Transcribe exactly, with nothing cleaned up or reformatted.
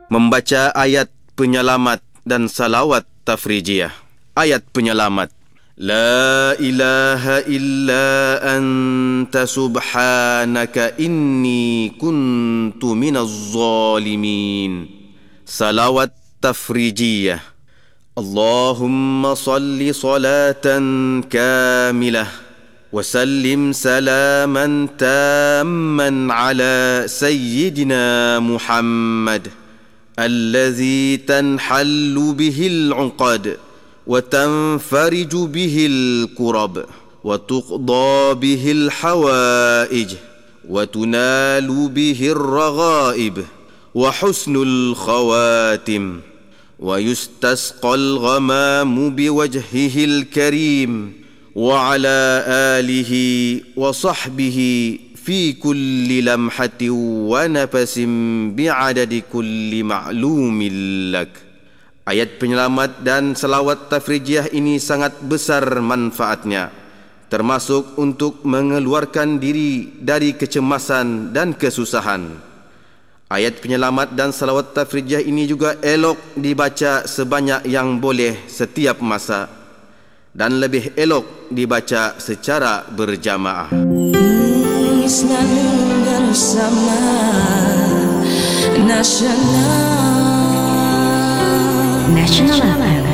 Membaca ayat penyelamat dan salawat tafrijiyah. Ayat penyelamat. La ilaha illa anta subhanaka inni kuntu minaz zalimin. Salawat tafrijiyah. Allahumma salli salatan kamilah وسلم سلاما تاما على سيدنا محمد الذي تنحل به العقد وتنفرج به الكرب وتقضى به الحوائج وتنال به الرغائب وحسن الخواتم ويستسقى الغمام بوجهه الكريم وعلى آله وصحبه في كل لمحة ونفس بعدد كل معلوم لك. Ayat penyelamat dan salawat tafrijiyah ini sangat besar manfaatnya, termasuk untuk mengeluarkan diri dari kecemasan dan kesusahan. Ayat penyelamat dan salawat tafrijiyah ini juga elok dibaca sebanyak yang boleh setiap masa, dan lebih elok dibaca secara berjamaah. Islam bersama nasional. National F M